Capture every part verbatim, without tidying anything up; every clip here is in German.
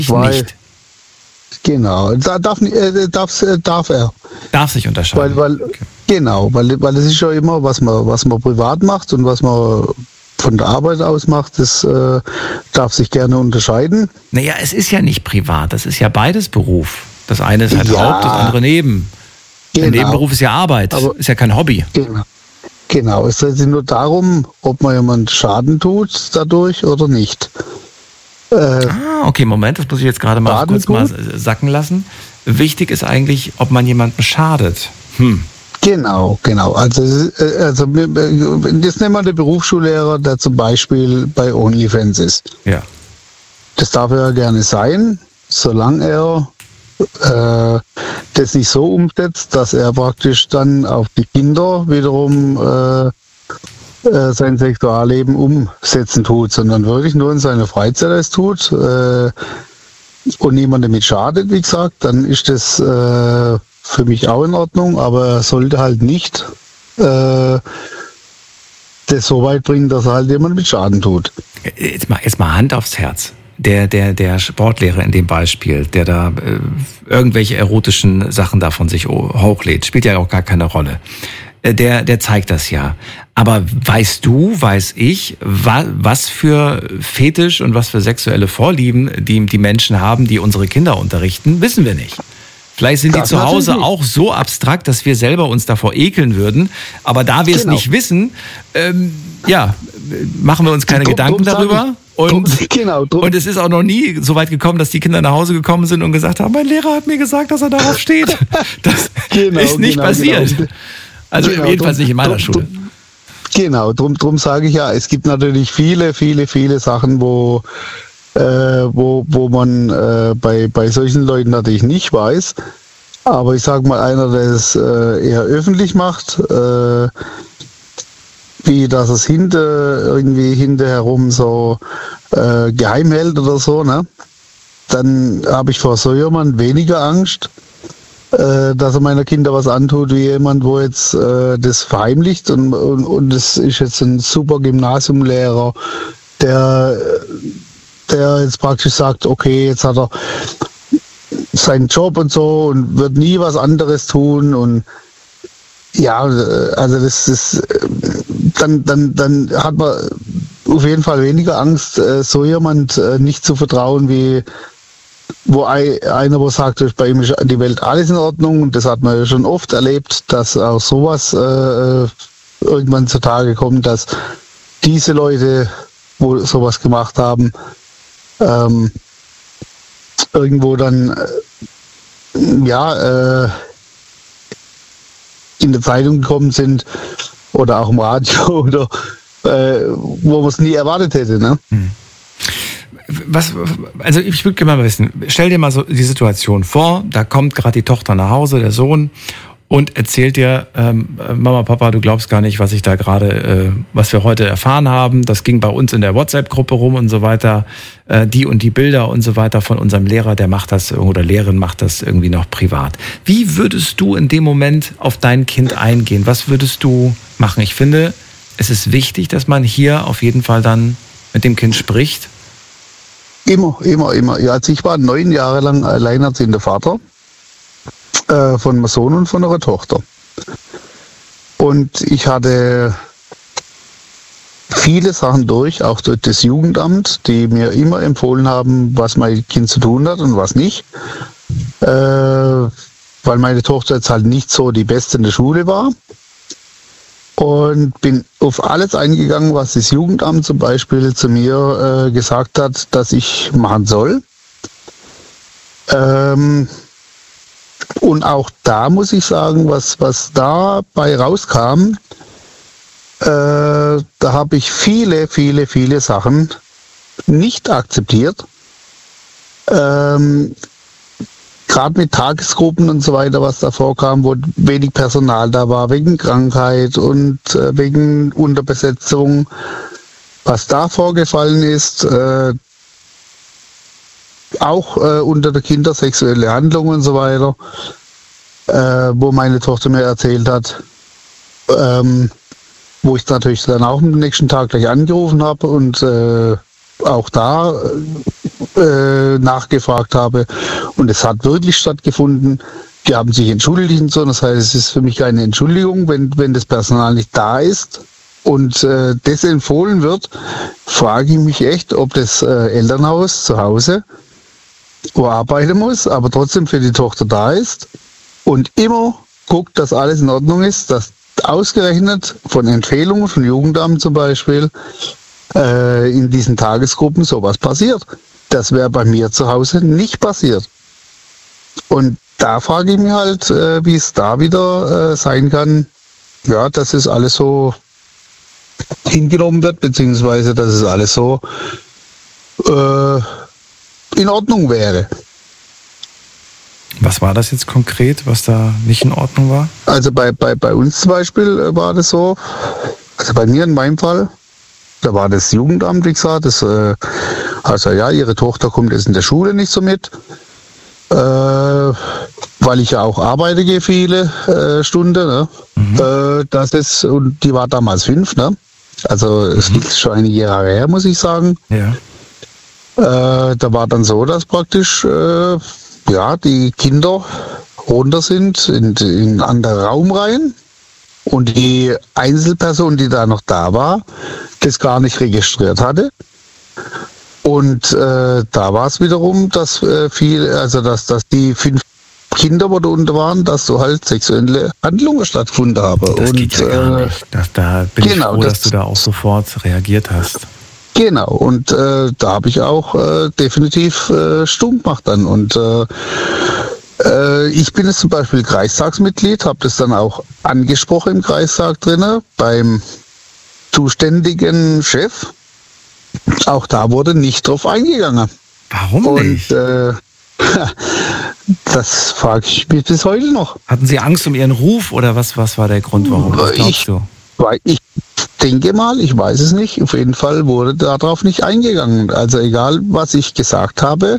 Weil, nicht. Genau, da darf, äh, darf, äh, darf er. Darf sich unterscheiden. Weil, weil, okay. Genau, weil, weil es ist ja immer, was man, was man privat macht und was man von der Arbeit aus macht, das äh, darf sich gerne unterscheiden. Naja, es ist ja nicht privat, das ist ja beides Beruf. Das eine ist halt Ja, Haupt, das andere neben. Genau. Der Nebenberuf ist ja Arbeit, Aber, ist ja kein Hobby. Genau. Genau, es dreht sich nur darum, ob man jemand Schaden tut dadurch oder nicht. Äh, ah, okay, Moment, das muss ich jetzt gerade mal kurz mal sacken lassen. Wichtig ist eigentlich, ob man jemandem schadet. Hm. Genau, genau. Also, also jetzt nehmen wir den Berufsschullehrer, der zum Beispiel bei OnlyFans ist. Ja. Das darf er ja gerne sein, solange er äh, das nicht so umsetzt, dass er praktisch dann auf die Kinder wiederum äh, äh, sein Sexualleben umsetzen tut, sondern wirklich nur in seiner Freizeit es tut äh, und niemand damit schadet, wie gesagt, dann ist das äh, für mich auch in Ordnung, aber er sollte halt nicht äh, das so weit bringen, dass er halt jemand mit Schaden tut. Jetzt mal, jetzt mal Hand aufs Herz. Der, der, der Sportlehrer in dem Beispiel, der da äh, irgendwelche erotischen Sachen da von sich hochlädt, spielt ja auch gar keine Rolle. Äh, der, der zeigt das ja. Aber weißt du, weiß ich, wa, was für Fetisch und was für sexuelle Vorlieben die, die Menschen haben, die unsere Kinder unterrichten, wissen wir nicht. Vielleicht sind das die zu Hause auch so abstrakt, dass wir selber uns davor ekeln würden. Aber da wir es genau. nicht wissen, ähm, ja, machen wir uns keine drum, Gedanken drum darüber. Und, drum, genau, drum. und es ist auch noch nie so weit gekommen, dass die Kinder nach Hause gekommen sind und gesagt haben, mein Lehrer hat mir gesagt, dass er darauf steht. Das genau, ist nicht genau, passiert. Genau. Also genau, jedenfalls drum, nicht in meiner drum, Schule. Genau, drum, drum sage ich ja, es gibt natürlich viele, viele, viele Sachen, wo Äh, wo, wo man äh, bei, bei solchen Leuten natürlich nicht weiß. Aber ich sage mal, einer, der es äh, eher öffentlich macht, äh, wie dass es hinter, irgendwie hinterherum so äh, geheim hält oder so, ne? Dann habe ich vor so jemand weniger Angst, äh, dass er meiner Kinder was antut, wie jemand, wo jetzt äh, das verheimlicht und, und, und das ist jetzt ein super Gymnasiumlehrer, der der jetzt praktisch sagt, okay, jetzt hat er seinen Job und so und wird nie was anderes tun und ja, also das ist, dann, dann, dann hat man auf jeden Fall weniger Angst, so jemand nicht zu vertrauen, wie wo einer, wo sagt, bei ihm ist die Welt alles in Ordnung, und das hat man ja schon oft erlebt, dass auch sowas äh, irgendwann zutage kommt, dass diese Leute, wo sowas gemacht haben, Ähm, irgendwo dann äh, ja äh, in der Zeitung gekommen sind oder auch im Radio oder äh, wo man es nie erwartet hätte, ne? Hm. Was, also ich würde gerne mal wissen, stell dir mal so die Situation vor, da kommt gerade die Tochter nach Hause, der Sohn, und erzählt dir, ähm, Mama, Papa, du glaubst gar nicht, was ich da gerade, äh, was wir heute erfahren haben. Das ging bei uns in der WhatsApp-Gruppe rum und so weiter. Äh, die und die Bilder und so weiter von unserem Lehrer, der macht das, oder Lehrerin macht das irgendwie noch privat. Wie würdest du in dem Moment auf dein Kind eingehen? Was würdest du machen? Ich finde, es ist wichtig, dass man hier auf jeden Fall dann mit dem Kind spricht. Immer, immer, immer. Ja, also ich war neun Jahre lang alleinerziehender Vater von meinem Sohn und von einer Tochter. Und ich hatte viele Sachen durch, auch durch das Jugendamt, die mir immer empfohlen haben, was mein Kind zu tun hat und was nicht. Äh, weil meine Tochter jetzt halt nicht so die Beste in der Schule war. Und bin auf alles eingegangen, was das Jugendamt zum Beispiel zu mir äh, gesagt hat, dass ich machen soll. Ähm, Und auch da muss ich sagen, was, was dabei rauskam, äh, da habe ich viele, viele, viele Sachen nicht akzeptiert. Ähm, Gerade mit Tagesgruppen und so weiter, was da vorkam, wo wenig Personal da war, wegen Krankheit und äh, wegen Unterbesetzung. Was da vorgefallen ist, äh, auch äh, unter der Kinder sexuelle Handlungen und so weiter, äh, wo meine Tochter mir erzählt hat, ähm, wo ich natürlich dann auch am nächsten Tag gleich angerufen habe und äh, auch da äh, nachgefragt habe. Und es hat wirklich stattgefunden. Die haben sich entschuldigt und so. Das heißt, es ist für mich keine Entschuldigung, wenn, wenn das Personal nicht da ist und äh, das empfohlen wird, frage ich mich echt, ob das äh, Elternhaus zu Hause, wo arbeiten muss, aber trotzdem für die Tochter da ist und immer guckt, dass alles in Ordnung ist, dass ausgerechnet von Empfehlungen von Jugendamt zum Beispiel äh, in diesen Tagesgruppen sowas passiert. Das wäre bei mir zu Hause nicht passiert. Und da frage ich mich halt, äh, wie es da wieder äh, sein kann, ja, dass es alles so hingenommen wird, beziehungsweise dass es alles so äh, in Ordnung wäre. Was war das jetzt konkret, was da nicht in Ordnung war? Also bei, bei, bei uns zum Beispiel war das so, also bei mir in meinem Fall, da war das Jugendamt, wie gesagt, das, äh, also ja, ihre Tochter kommt jetzt in der Schule nicht so mit, äh, weil ich ja auch arbeite gehe viele äh, Stunden, ne? Mhm. Äh, das ist, und die war damals fünf, ne? Also es mhm. liegt schon einige Jahre her, muss ich sagen. Ja. Äh, da war dann so, dass praktisch äh, ja, die Kinder runter sind in, in einen anderen Raum rein und die Einzelperson, die da noch da war, das gar nicht registriert hatte. Und äh, da war es wiederum, dass äh, viel, also dass, dass die fünf Kinder, wo da unten waren, dass so halt sexuelle Handlungen stattgefunden haben. Das und geht ja gar äh, nicht. Das, da bin genau, ich froh, das, dass du da auch sofort reagiert hast. Genau, und äh, da habe ich auch äh, definitiv äh, stumm gemacht dann. Und äh, äh, ich bin jetzt zum Beispiel Kreistagsmitglied, habe das dann auch angesprochen im Kreistag drinnen, beim zuständigen Chef. Auch da wurde nicht drauf eingegangen. Warum und, nicht? Äh, das frage ich mich bis heute noch. Hatten Sie Angst um Ihren Ruf oder was, was war der Grund, warum? Was glaubst ich, du? Weil ich denke mal, ich weiß es nicht, auf jeden Fall wurde darauf nicht eingegangen. Also egal, was ich gesagt habe,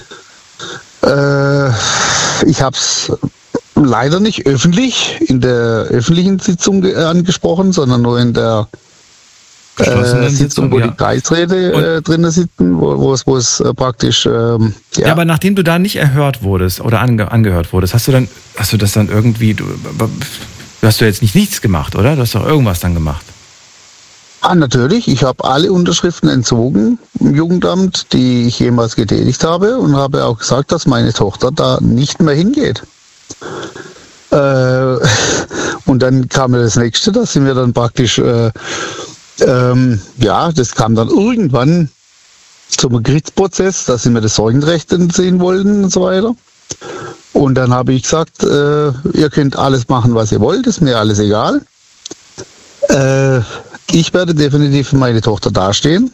äh, ich habe es leider nicht öffentlich in der öffentlichen Sitzung angesprochen, sondern nur in der äh, Sitzung, wo ja. die Kreisräte äh, drinnen sitzen, wo, wo es, wo es äh, praktisch ähm, ja. ja, aber nachdem du da nicht erhört wurdest oder ange, angehört wurdest, hast du dann, hast du das dann irgendwie, du, du hast du jetzt nicht nichts gemacht, oder? Du hast doch irgendwas dann gemacht. Ah, natürlich. Ich habe alle Unterschriften entzogen im Jugendamt, die ich jemals getätigt habe, und habe auch gesagt, dass meine Tochter da nicht mehr hingeht. Äh, und dann kam mir das Nächste, dass sie mir dann praktisch, äh, ähm, ja, das kam dann irgendwann zum Gerichtsprozess, dass sie mir das Sorgenrecht entziehen wollten und so weiter. Und dann habe ich gesagt, äh, ihr könnt alles machen, was ihr wollt, ist mir alles egal. Äh, ich werde definitiv für meine Tochter dastehen.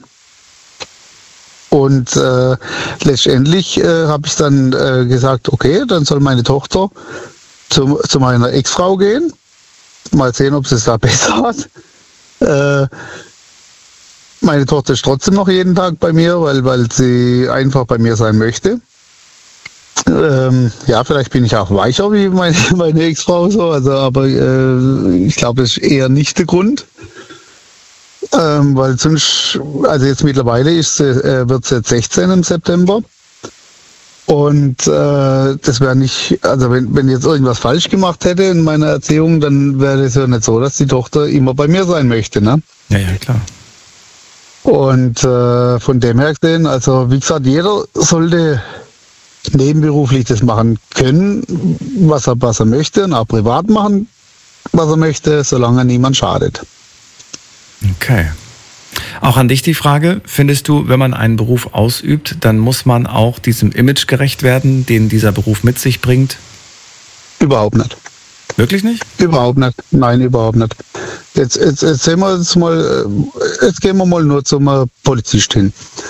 Und äh, letztendlich äh, habe ich dann äh, gesagt, okay, dann soll meine Tochter zu, zu meiner Ex-Frau gehen. Mal sehen, ob sie es da besser hat. Äh, meine Tochter ist trotzdem noch jeden Tag bei mir, weil, weil sie einfach bei mir sein möchte. Ähm, ja, vielleicht bin ich auch weicher wie meine, meine Ex-Frau, so, also, aber äh, ich glaube, das ist eher nicht der Grund. Ähm, weil sonst, also jetzt mittlerweile ist, äh, wird sie jetzt sechzehn im September. Und äh, das wäre nicht, also wenn, wenn ich jetzt irgendwas falsch gemacht hätte in meiner Erziehung, dann wäre es ja nicht so, dass die Tochter immer bei mir sein möchte, ne? Ja, ja, klar. Und äh, von dem her gesehen, also wie gesagt, jeder sollte nebenberuflich das machen können, was er, was er möchte, und auch privat machen, was er möchte, solange niemand schadet. Okay. Auch an dich die Frage, findest du, wenn man einen Beruf ausübt, dann muss man auch diesem Image gerecht werden, den dieser Beruf mit sich bringt? Überhaupt nicht. Wirklich nicht? Überhaupt nicht. Nein, überhaupt nicht. Jetzt, jetzt, jetzt, sehen wir jetzt, mal, jetzt gehen wir mal nur zum Polizist hin.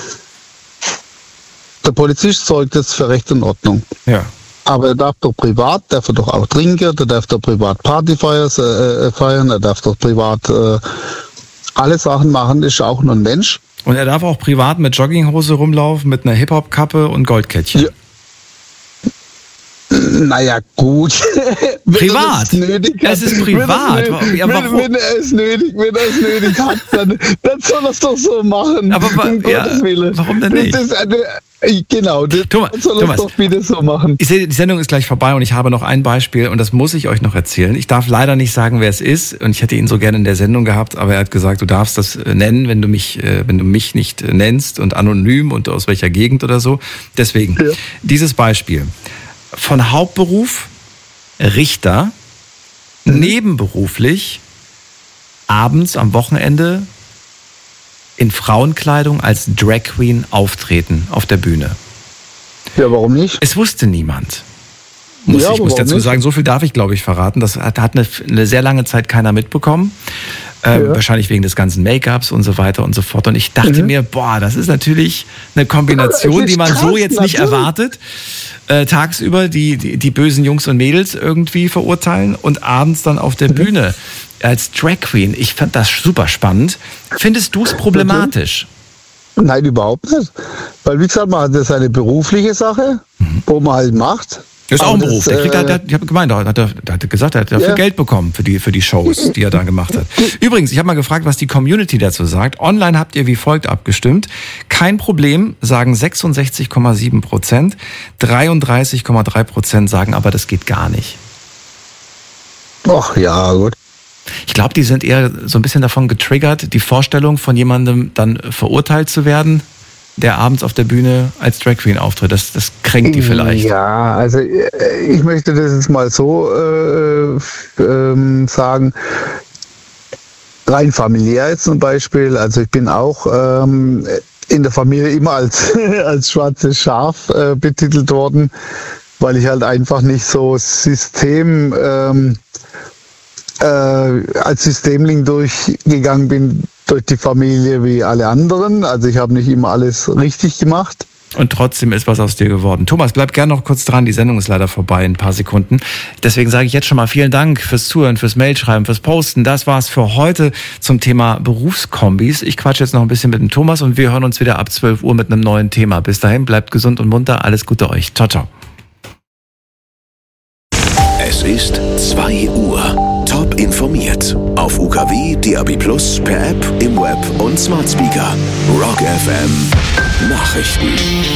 Der Polizist sorgt jetzt für Recht und Ordnung. Ja. Aber er darf doch privat, darf er doch auch trinken, der darf doch privat Party feiern, er darf doch privat äh, alle Sachen machen, ist auch nur ein Mensch. Und er darf auch privat mit Jogginghose rumlaufen, mit einer Hip-Hop-Kappe und Goldkettchen. Ja. Naja, gut. Privat. Es, es ist privat. Wenn, ja, warum? Wenn, wenn er es nötig, wenn er es nötig hat, dann, dann soll er es doch so machen. Aber um ja, Gottes Willen. Warum denn nicht? Das ist eine, genau, das Thomas, soll er doch bitte so machen. Ich sehe, die Sendung ist gleich vorbei und ich habe noch ein Beispiel und das muss ich euch noch erzählen. Ich darf leider nicht sagen, wer es ist und ich hätte ihn so gerne in der Sendung gehabt, aber er hat gesagt, du darfst das nennen, wenn du mich, wenn du mich nicht nennst und anonym und aus welcher Gegend oder so. Deswegen, ja. Dieses Beispiel. Von Hauptberuf Richter, mhm. nebenberuflich abends am Wochenende in Frauenkleidung als Drag Queen auftreten auf der Bühne. Ja, warum nicht? Es wusste niemand. Muss ja, ich muss dazu nicht? sagen, so viel darf ich, glaube ich, verraten. Das hat, hat eine, eine sehr lange Zeit keiner mitbekommen. Ähm, ja. Wahrscheinlich wegen des ganzen Make-ups und so weiter und so fort. Und ich dachte mhm. mir, boah, das ist natürlich eine Kombination, die man krass, so jetzt nicht natürlich. erwartet. Äh, tagsüber die, die, die bösen Jungs und Mädels irgendwie verurteilen und abends dann auf der mhm. Bühne als Drag Queen. Ich fand das super spannend. Findest du es problematisch? Nein, überhaupt nicht. Weil, wie gesagt, man hat das eine berufliche Sache, mhm. wo man halt macht. Das ist auch ein Beruf. Das, der kriegt, äh, der, ich habe gemeint, der hat, der hat gesagt, er hat dafür ja. Geld bekommen für die, für die Shows, die er da gemacht hat. Übrigens, ich habe mal gefragt, was die Community dazu sagt. Online habt ihr wie folgt abgestimmt. Kein Problem, sagen sechsundsechzig Komma sieben Prozent. dreiunddreißig Komma drei Prozent sagen aber, das geht gar nicht. Ach ja, gut. Ich glaube, die sind eher so ein bisschen davon getriggert, die Vorstellung von jemandem dann verurteilt zu werden, der abends auf der Bühne als Drag Queen auftritt. Das, das kränkt die vielleicht. Ja, also ich möchte das jetzt mal so äh, äh, sagen. Rein familiär jetzt zum Beispiel. Also ich bin auch ähm, in der Familie immer als, als schwarzes Schaf äh, betitelt worden, weil ich halt einfach nicht so System... Ähm, äh, als Systemling durchgegangen bin, durch die Familie wie alle anderen. Also ich habe nicht immer alles richtig gemacht. Und trotzdem ist was aus dir geworden. Thomas, bleib gerne noch kurz dran. Die Sendung ist leider vorbei in ein paar Sekunden. Deswegen sage ich jetzt schon mal vielen Dank fürs Zuhören, fürs Mailschreiben, fürs Posten. Das war's für heute zum Thema Berufskombis. Ich quatsche jetzt noch ein bisschen mit dem Thomas und wir hören uns wieder ab zwölf Uhr mit einem neuen Thema. Bis dahin, bleibt gesund und munter. Alles Gute euch. Ciao, ciao. Es ist zwei Uhr. Top informiert. Auf U K W, D A B Plus, per App, im Web und Smart Speaker. Rock F M. Nachrichten.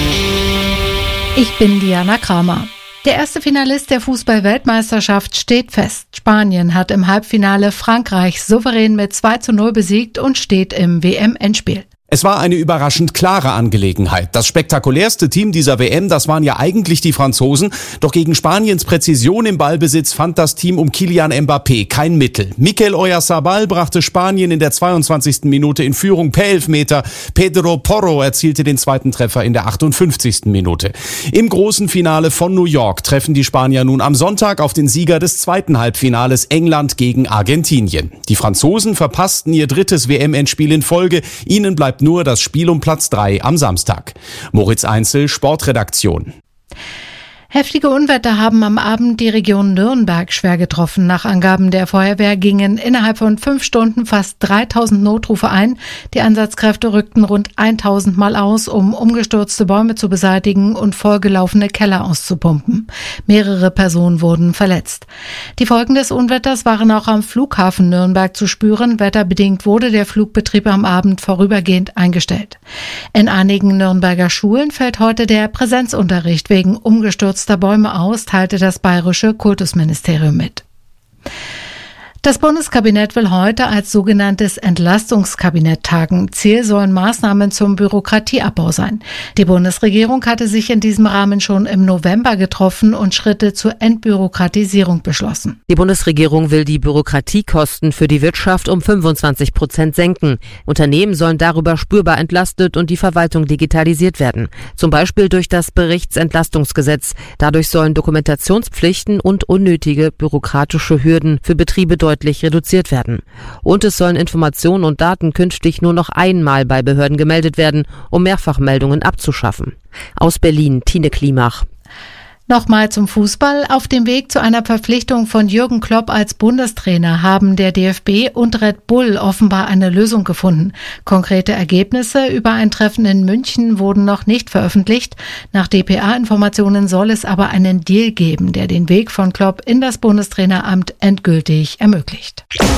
Ich bin Diana Kramer. Der erste Finalist der Fußball-Weltmeisterschaft steht fest. Spanien hat im Halbfinale Frankreich souverän mit zwei zu null besiegt und steht im W M-Endspiel. Es war eine überraschend klare Angelegenheit. Das spektakulärste Team dieser W M, das waren ja eigentlich die Franzosen. Doch gegen Spaniens Präzision im Ballbesitz fand das Team um Kylian Mbappé kein Mittel. Mikel Oyarzabal brachte Spanien in der zweiundzwanzigsten Minute in Führung per Elfmeter. Pedro Porro erzielte den zweiten Treffer in der achtundfünfzigsten Minute. Im großen Finale von New York treffen die Spanier nun am Sonntag auf den Sieger des zweiten Halbfinales England gegen Argentinien. Die Franzosen verpassten ihr drittes W M-Endspiel in Folge. Ihnen bleibt nur das Spiel um Platz drei am Samstag. Moritz Einzel, Sportredaktion. Heftige Unwetter haben am Abend die Region Nürnberg schwer getroffen. Nach Angaben der Feuerwehr gingen innerhalb von fünf Stunden fast dreitausend Notrufe ein. Die Einsatzkräfte rückten rund tausend Mal aus, um umgestürzte Bäume zu beseitigen und vollgelaufene Keller auszupumpen. Mehrere Personen wurden verletzt. Die Folgen des Unwetters waren auch am Flughafen Nürnberg zu spüren. Wetterbedingt wurde der Flugbetrieb am Abend vorübergehend eingestellt. In einigen Nürnberger Schulen fällt heute der Präsenzunterricht wegen umgestürzter Bäume aus, teilte das bayerische Kultusministerium mit. Das Bundeskabinett will heute als sogenanntes Entlastungskabinett tagen. Ziel sollen Maßnahmen zum Bürokratieabbau sein. Die Bundesregierung hatte sich in diesem Rahmen schon im November getroffen und Schritte zur Entbürokratisierung beschlossen. Die Bundesregierung will die Bürokratiekosten für die Wirtschaft um fünfundzwanzig Prozent senken. Unternehmen sollen darüber spürbar entlastet und die Verwaltung digitalisiert werden. Zum Beispiel durch das Berichtsentlastungsgesetz. Dadurch sollen Dokumentationspflichten und unnötige bürokratische Hürden für Betriebe deutlich reduziert werden. Und es sollen Informationen und Daten künftig nur noch einmal bei Behörden gemeldet werden, um Mehrfachmeldungen abzuschaffen. Aus Berlin, Tine Klimach. Nochmal zum Fußball. Auf dem Weg zu einer Verpflichtung von Jürgen Klopp als Bundestrainer haben der D F B und Red Bull offenbar eine Lösung gefunden. Konkrete Ergebnisse über ein Treffen in München wurden noch nicht veröffentlicht. Nach D P A-Informationen soll es aber einen Deal geben, der den Weg von Klopp in das Bundestraineramt endgültig ermöglicht.